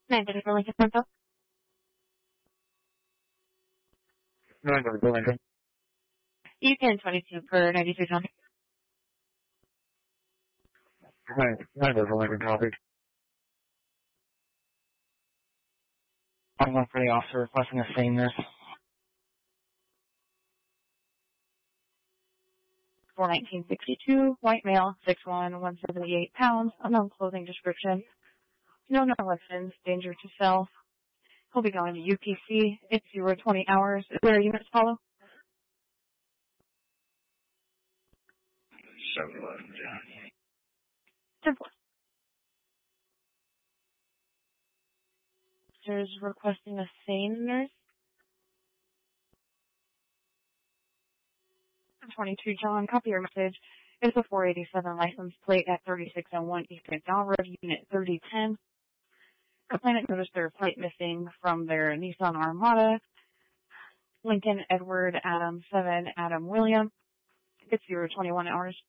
9:30 for Lincoln Central. 9:30 for Lincoln. EPN 22 for 93 John. 9:30 for Lincoln, copy. I'm going for the officer requesting a sameness. 41962, white male, 6'1", 178 pounds, unknown clothing description, no weapons, danger to self. He'll be going to UPC. It's 020 hours. Is there a unit to follow? 7-11, John. 10-4. Officers requesting a sane nurse. 22 John, copy your message. It's a 487 license plate at 3601 East McDowell Road, Unit 3010. The planet noticed their flight missing from their Nissan Armada. Lincoln Edward Adam 7 Adam William. It's 021 hours.